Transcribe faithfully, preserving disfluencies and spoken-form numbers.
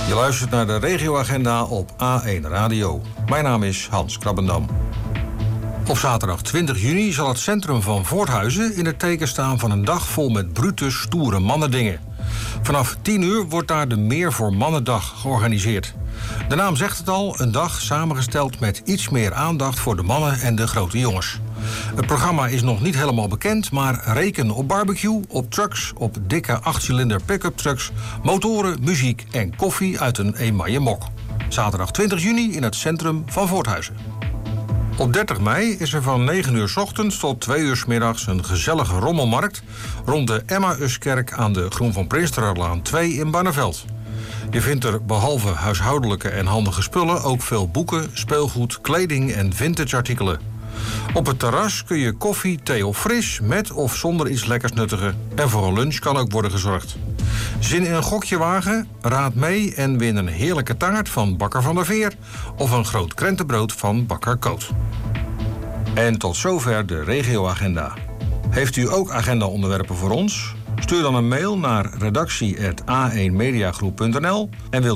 Je luistert naar de regioagenda op A één Radio. Mijn naam is Hans Krabbendam. Op zaterdag twintig juni zal het centrum van Voorthuizen in het teken staan van een dag vol met brute, stoere mannendingen. Vanaf tien uur wordt daar de Meer voor Mannendag georganiseerd. De naam zegt het al, een dag samengesteld met iets meer aandacht voor de mannen en de grote jongens. Het programma is nog niet helemaal bekend, maar reken op barbecue, op trucks, op dikke achtcilinder pick-up trucks, motoren, muziek en koffie uit een emaille mok. Zaterdag twintig juni in het centrum van Voorthuizen. Op dertig mei is er van negen uur 's ochtends tot twee uur 's middags een gezellige rommelmarkt rond de Emmauskerk aan de Groen van Prinsterenlaan twee in Barneveld. Je vindt er behalve huishoudelijke en handige spullen ook veel boeken, speelgoed, kleding en vintageartikelen. Op het terras kun je koffie, thee of fris, met of zonder iets lekkers nuttigen. En voor een lunch kan ook worden gezorgd. Zin in een gokje wagen? Raad mee en win een heerlijke taart van Bakker van der Veer of een groot krentenbrood van Bakker Koot. En tot zover de regioagenda. Heeft u ook agendaonderwerpen voor ons? Stuur dan een mail naar redactie apenstaartje a één mediagroep punt n l en wilt